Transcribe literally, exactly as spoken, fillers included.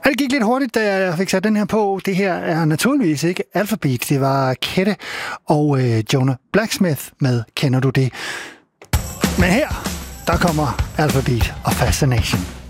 Det gik lidt hurtigt, da jeg fik sat den her på. Det her er naturligvis ikke Alphabeat. Det var Kette og øh, Jonah Blacksmith med Kender du det? Men her, der kommer Alphabeat og Fascination.